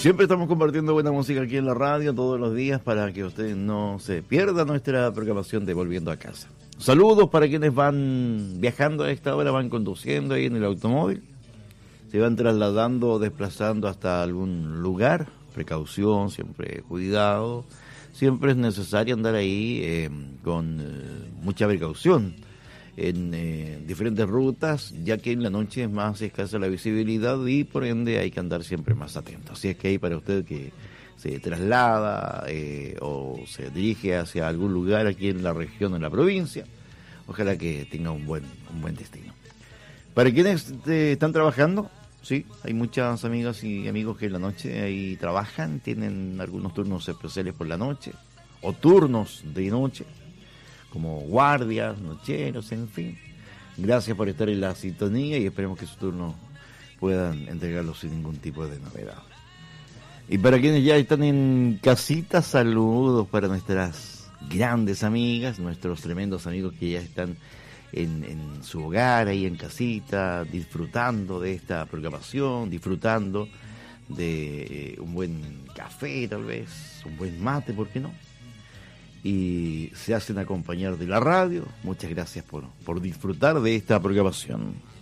Siempre estamos compartiendo buena música aquí en la radio todos los días para que usted no se pierda nuestra programación de Volviendo a Casa. Saludos para quienes van viajando a esta hora, van conduciendo ahí en el automóvil, se van trasladando o desplazando hasta algún lugar. Precaución, siempre cuidado, siempre es necesario andar ahí con mucha precaución en diferentes rutas, ya que en la noche es más escasa la visibilidad y por ende hay que andar siempre más atento. Así es que ahí para usted que se traslada o se dirige hacia algún lugar aquí en la región o en la provincia, ojalá que tenga un buen destino. Para quienes están trabajando, sí, hay muchas amigas y amigos que en la noche ahí trabajan, tienen algunos turnos especiales por la noche, o turnos de noche, como guardias, nocheros, en fin. Gracias por estar en la sintonía y esperemos que su turno puedan entregarlo sin ningún tipo de novedad. Y para quienes ya están en casita, saludos para nuestras grandes amigas, nuestros tremendos amigos que ya están en su hogar, ahí en casita, disfrutando de esta programación, disfrutando de un buen café tal vez, un buen mate, ¿por qué no? Y se hacen acompañar de la radio. Muchas gracias por disfrutar de esta programación.